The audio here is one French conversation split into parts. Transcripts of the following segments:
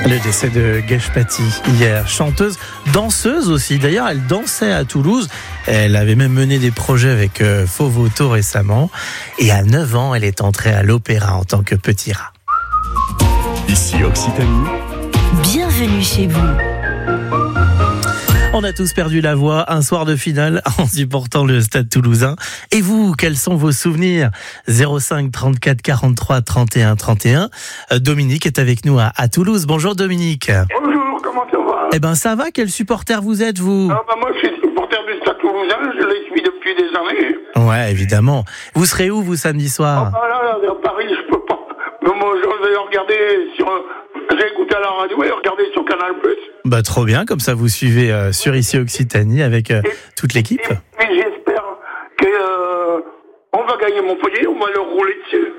Le décès de Geshpati hier, chanteuse, danseuse aussi. D'ailleurs, elle dansait à Toulouse. Elle avait même mené des projets avec Fauveau tout récemment. Et à 9 ans, elle est entrée à l'opéra en tant que petit rat. Ici Occitanie. Bienvenue chez vous. On a tous perdu la voix un soir de finale en supportant le Stade Toulousain. Et vous, quels sont vos souvenirs ? 05 34 43 31 31. Dominique est avec nous à Toulouse. Bonjour Dominique. Bonjour, comment ça va ? Eh ben ça va, quel supporter vous êtes vous ? Moi je suis supporter du Stade Toulousain, je les suis depuis des années. Ouais, évidemment. Vous serez où vous samedi soir ? Là, à Paris, je peux pas. Mais moi je vais regarder sur... J'ai écouté à la radio et regardé sur Canal+. Bah trop bien, comme ça vous suivez sur Ici Occitanie avec toute l'équipe. Et j'espère que on va gagner Montpellier, on va leur rouler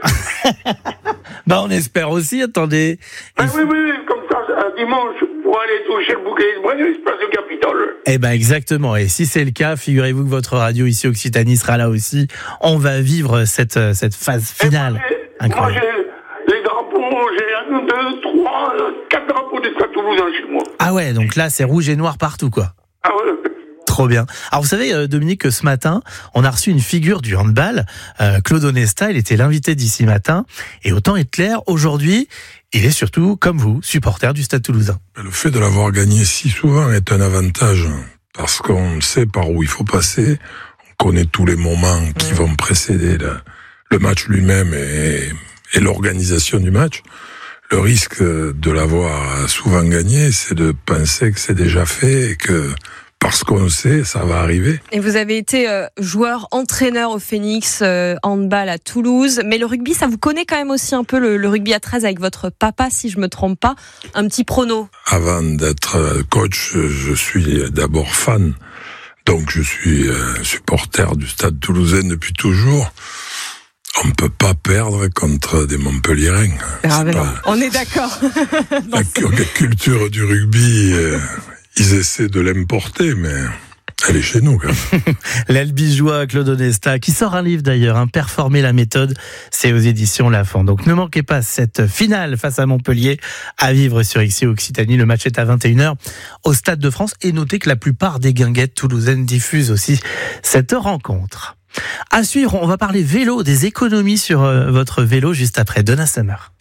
dessus. Bah on espère aussi, attendez. Oui, comme ça, dimanche, pour aller toucher le bouquet de Brennus, place du Capitole. Eh ben exactement, et si c'est le cas, figurez-vous que votre radio Ici Occitanie sera là aussi. On va vivre cette phase finale. Incroyable. Moi j'ai les drapeaux, j'ai 1, 2, 3, 4 drapeaux du Stade Toulousain chez moi. Ah ouais, donc là c'est rouge et noir partout quoi. Ah ouais. Trop bien. Alors vous savez Dominique que ce matin, on a reçu une figure du handball, Claude Onesta, il était l'invité d'ici matin, et autant être clair, aujourd'hui, il est surtout, comme vous, supporter du Stade Toulousain. Le fait de l'avoir gagné si souvent est un avantage, parce qu'on sait par où il faut passer, on connaît tous les moments qui vont précéder le match lui-même et l'organisation du match. Le risque de l'avoir souvent gagné, c'est de penser que c'est déjà fait et que parce qu'on le sait, ça va arriver. Et vous avez été joueur, entraîneur au Phoenix handball à Toulouse. Mais le rugby, ça vous connaît quand même aussi un peu le rugby à 13 avec votre papa, si je me trompe pas. Un petit prono. Avant d'être coach, je suis d'abord fan. Donc je suis supporter du Stade Toulousain depuis toujours. On ne peut pas perdre contre des Montpelliérains. On est d'accord. La culture du rugby... Ils essaient de l'importer, mais elle est chez nous, quand même. L'Albigeois Claude Onesta, qui sort un livre d'ailleurs, Performer la méthode, c'est aux éditions Lafon. Donc ne manquez pas cette finale face à Montpellier à vivre sur Ici Occitanie. Le match est à 21h au Stade de France. Et notez que la plupart des guinguettes toulousaines diffusent aussi cette rencontre. À suivre, on va parler vélo, des économies sur votre vélo juste après Donna Summer.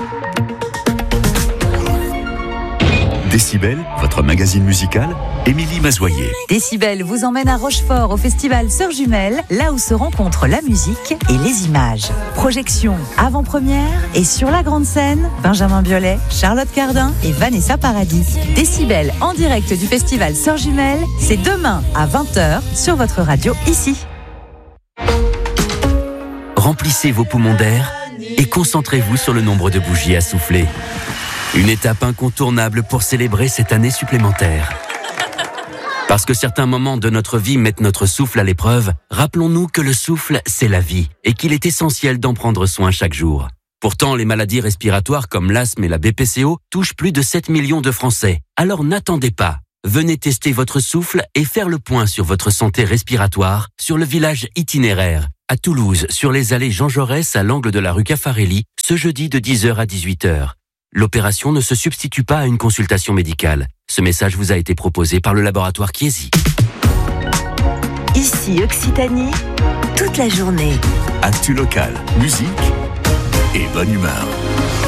Décibel, votre magazine musical, Émilie Mazoyer. Décibel vous emmène à Rochefort au festival Sœurs Jumelles, là où se rencontrent la musique et les images. Projection avant-première et sur la grande scène, Benjamin Biolay, Charlotte Cardin et Vanessa Paradis. Décibel en direct du festival Sœurs Jumelles, c'est demain à 20h sur votre radio ici. Remplissez vos poumons d'air et concentrez-vous sur le nombre de bougies à souffler. Une étape incontournable pour célébrer cette année supplémentaire. Parce que certains moments de notre vie mettent notre souffle à l'épreuve, rappelons-nous que le souffle, c'est la vie et qu'il est essentiel d'en prendre soin chaque jour. Pourtant, les maladies respiratoires comme l'asthme et la BPCO touchent plus de 7 millions de Français. Alors n'attendez pas. Venez tester votre souffle et faire le point sur votre santé respiratoire sur le village itinéraire, à Toulouse, sur les allées Jean Jaurès à l'angle de la rue Caffarelli, ce jeudi de 10h à 18h. L'opération ne se substitue pas à une consultation médicale. Ce message vous a été proposé par le laboratoire Chiesi. Ici Occitanie, toute la journée. Actu local, musique et bonne humeur.